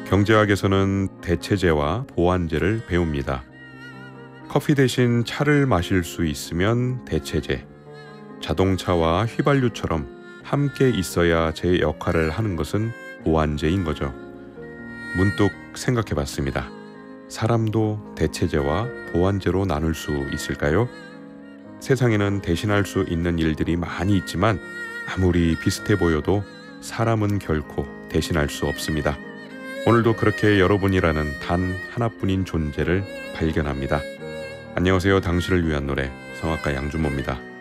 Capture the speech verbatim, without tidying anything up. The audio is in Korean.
경제학에서는 대체제와 보완제를 배웁니다. 커피 대신 차를 마실 수 있으면 대체제, 자동차와 휘발유처럼 함께 있어야 제 역할을 하는 것은 보완제인 거죠. 문득 생각해 봤습니다. 사람도 대체제와 보완제로 나눌 수 있을까요? 세상에는 대신할 수 있는 일들이 많이 있지만 아무리 비슷해 보여도 사람은 결코 대신할 수 없습니다. 오늘도 그렇게 여러분이라는 단 하나뿐인 존재를 발견합니다. 안녕하세요. 당신을 위한 노래 성악가 양준모입니다.